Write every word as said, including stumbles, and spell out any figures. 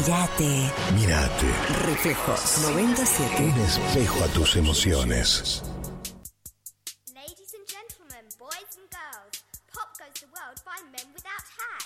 Mírate. Mírate. Reflejos noventa y siete. Un espejo a tus emociones. Ladies and gentlemen, boys and girls, pop goes the world by men without hats.